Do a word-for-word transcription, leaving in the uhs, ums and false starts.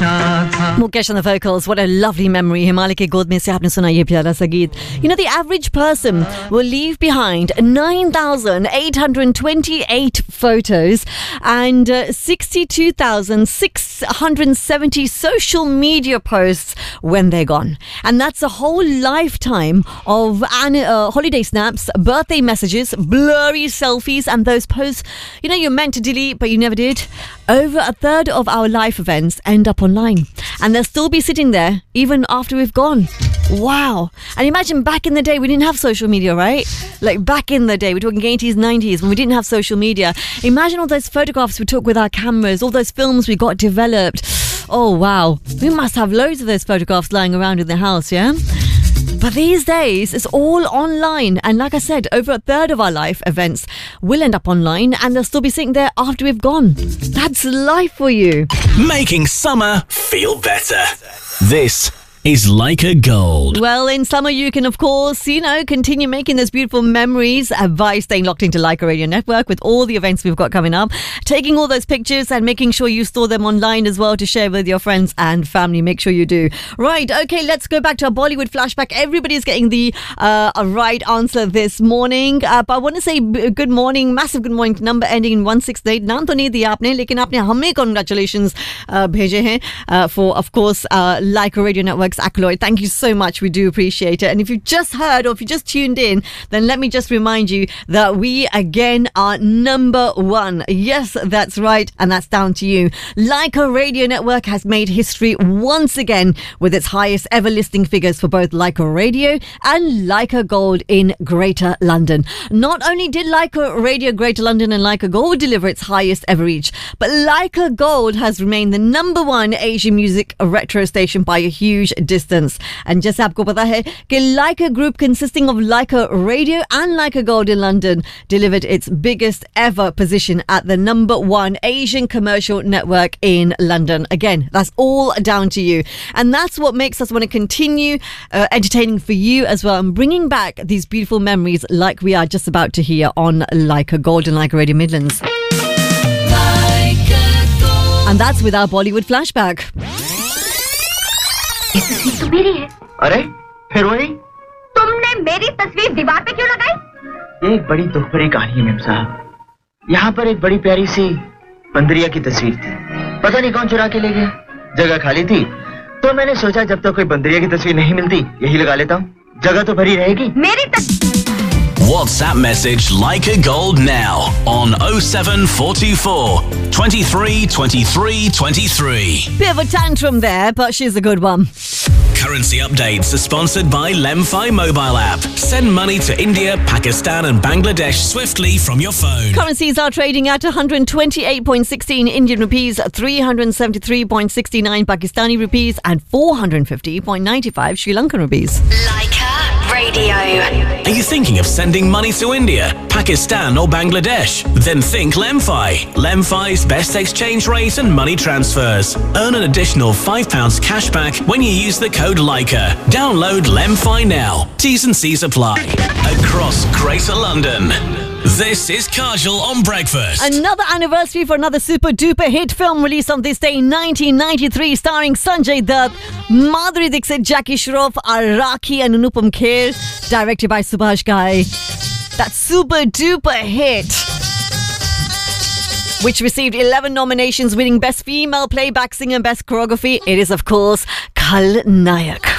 Mukesh on the vocals. What a lovely memory. Himalaya ke गोद में से आपने सुना ये प्यारा सा गीत. You know, the average person will leave behind nine thousand eight hundred twenty-eight photos and uh, sixty-two thousand six hundred seventy social media posts when they're gone. And that's a whole lifetime of uh, holiday snaps, birthday messages, blurry selfies, and those posts, you know, you're meant to delete, but you never did. Over a third of our life events end up online. And they'll still be sitting there even after we've gone. Wow. And imagine back in the day, we didn't have social media, right? Like back in the day, we're talking eighties, nineties, when we didn't have social media. Imagine all those photographs we took with our cameras, all those films we got developed. Oh, wow. We must have loads of those photographs lying around in the house, yeah? But these days, it's all online. And like I said, over a third of our life events will end up online and they'll still be sitting there after we've gone. That's life for you. Making summer feel better. This is Leica Gold. Well, in summer, you can, of course, you know, continue making those beautiful memories by staying locked into Leica Radio Network with all the events we've got coming up, taking all those pictures and making sure you store them online as well to share with your friends and family. Make sure you do. Right, okay, let's go back to our Bollywood flashback. Everybody's getting the uh, right answer this morning. Uh, but I want to say b- good morning, massive good morning to number ending in one six eight. Naam to nahi diya aapne, lekin aapne hame congratulations uh, bheje hain uh, for, of course, uh, Leica Radio Network accolade. Thank you so much. We do appreciate it. And if you've just heard or if you just tuned in, then let me just remind you that we again are number one. Yes, that's right. And that's down to you. Leica Radio Network has made history once again with its highest ever listing figures for both Leica Radio and Leica Gold in Greater London. Not only did Leica Radio Greater London and Leica Gold deliver its highest ever reach, but Leica Gold has remained the number one Asian music retro station by a huge distance. And just आपको पता है कि Leica Group, consisting of Leica Radio and Leica Gold in London, delivered its biggest ever position at the number one Asian commercial network in London. Again, that's all down to you. And that's what makes us want to continue uh, entertaining for you as well and bringing back these beautiful memories like we are just about to hear on Leica Gold and Leica Radio Midlands. Leica Gold. And that's with our Bollywood flashback. ये तस्वीर तो मेरी है। अरे फिर वही तुमने मेरी तस्वीर दीवार पे क्यों लगाई? एक बड़ी दुख भरी कहानी है मेम साहब। यहाँ पर एक बड़ी प्यारी सी बंदरिया की तस्वीर थी, पता नहीं कौन चुरा के ले गया। जगह खाली थी तो मैंने सोचा जब तक कोई बंदरिया की तस्वीर नहीं मिलती यही लगा लेता हूँ, जगह तो भरी रहेगी। मेरी तस्वीर WhatsApp message Leica Gold now on oh seven four two four, twenty-three, twenty-three, twenty-three. Bit of a tantrum there, but she's a good one. Currency updates are sponsored by Lemfi mobile app. Send money to India, Pakistan and Bangladesh swiftly from your phone. Currencies are trading at one hundred twenty-eight point one six Indian rupees, three hundred seventy-three point six nine Pakistani rupees and four hundred fifty point nine five Sri Lankan rupees. Leica Radio. Are you thinking of sending money to India, Pakistan or Bangladesh? Then think Lemfi. Lemfi's best exchange rate and money transfers. Earn an additional five pounds cash back when you use the code Leica. Download Lemfi now. T's and C's apply. Across Greater London. This is Kajal on Breakfast. Another anniversary for another super duper hit film released on this day in nineteen ninety-three, starring Sanjay Dutt, Madhuri Dixit, Jackie Shroff, Rakhi and Anupam Kher, directed by Subhash Ghai. That super duper hit, which received eleven nominations, winning Best Female Playback Singer and Best Choreography. It is, of course, Kal Nayak.